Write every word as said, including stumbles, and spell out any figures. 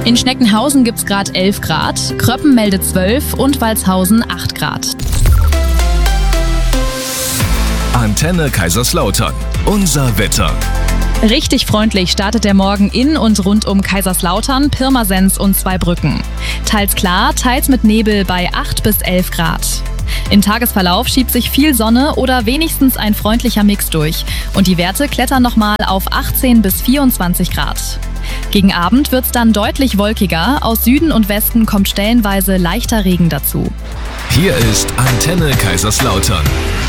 In Schneckenhausen gibt's gerade elf Grad, Kröppen meldet zwölf und Walshausen acht Grad. Antenne Kaiserslautern. Unser Wetter. Richtig freundlich startet der Morgen in und rund um Kaiserslautern, Pirmasens und Zweibrücken. Teils klar, teils mit Nebel bei acht bis elf Grad. Im Tagesverlauf schiebt sich viel Sonne oder wenigstens ein freundlicher Mix durch und die Werte klettern nochmal auf achtzehn bis vierundzwanzig Grad. Gegen Abend wird's dann deutlich wolkiger, aus Süden und Westen kommt stellenweise leichter Regen dazu. Hier ist Antenne Kaiserslautern.